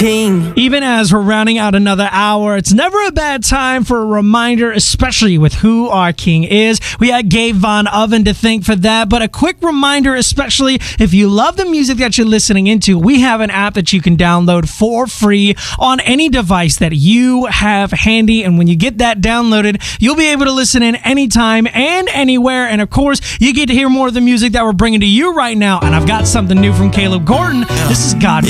Even as we're rounding out another hour, it's never a bad time for a reminder, especially with who our king is. We had Gabe Von Oven to thank for that, but a quick reminder, especially if you love the music that you're listening into, we have an app that you can download for free on any device that you have handy, and when you get that downloaded, you'll be able to listen in anytime and anywhere, and of course, you get to hear more of the music that we're bringing to you right now, and I've got something new from Caleb Gordon. This is God